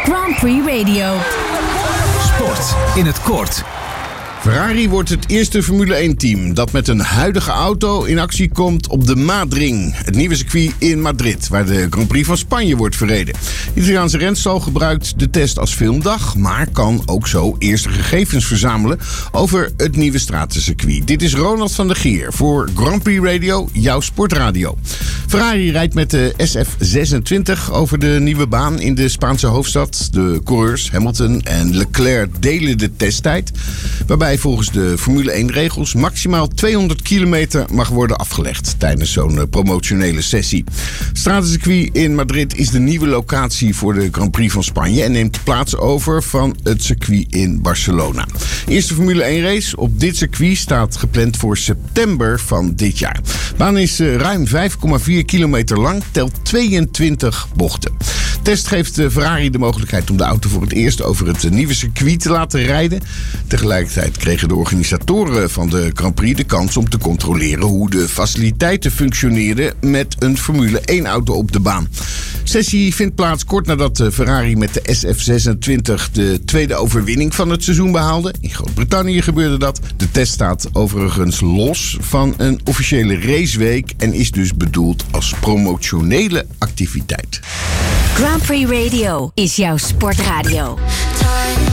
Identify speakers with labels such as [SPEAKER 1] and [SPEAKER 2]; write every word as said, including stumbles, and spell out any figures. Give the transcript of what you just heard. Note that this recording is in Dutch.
[SPEAKER 1] Grand Prix Radio.
[SPEAKER 2] Sport in het kort.
[SPEAKER 3] Ferrari wordt het eerste Formule één-team dat met een huidige auto in actie komt op de Maadring, het nieuwe circuit in Madrid, waar de Grand Prix van Spanje wordt verreden. De Italiaanse renstal gebruikt de test als filmdag, maar kan ook zo eerste gegevens verzamelen over het nieuwe stratencircuit. Dit is Ronald van der Geer voor Grand Prix Radio, jouw sportradio. Ferrari rijdt met de S F zesentwintig over de nieuwe baan in de Spaanse hoofdstad. De coureurs Hamilton en Leclerc delen de testtijd, waarbij volgens de Formule één-regels maximaal tweehonderd kilometer mag worden afgelegd tijdens zo'n promotionele sessie. Het stratencircuit in Madrid is de nieuwe locatie voor de Grand Prix van Spanje en neemt de plaats over van het circuit in Barcelona. De eerste Formule één-race op dit circuit staat gepland voor september van dit jaar. De baan is ruim vijf komma vier kilometer lang, telt tweeëntwintig bochten. Test geeft Ferrari de mogelijkheid om de auto voor het eerst over het nieuwe circuit te laten rijden. Tegelijkertijd kregen de organisatoren van de Grand Prix de kans om te controleren hoe de faciliteiten functioneerden met een Formule één-auto op de baan. De sessie vindt plaats kort nadat Ferrari met de S F zesentwintig de tweede overwinning van het seizoen behaalde. In Groot-Brittannië gebeurde dat. De test staat overigens los van een officiële raceweek en is dus bedoeld als promotionele activiteit.
[SPEAKER 1] Grand Prix Radio is jouw sportradio.